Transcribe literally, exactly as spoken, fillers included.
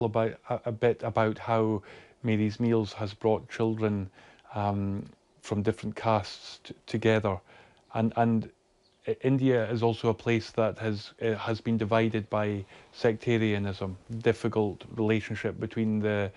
about a, a bit about how Mary's Meals has brought children um, from different castes t- together, and and India is also a place that has uh, has been divided by sectarianism, difficult relationship between the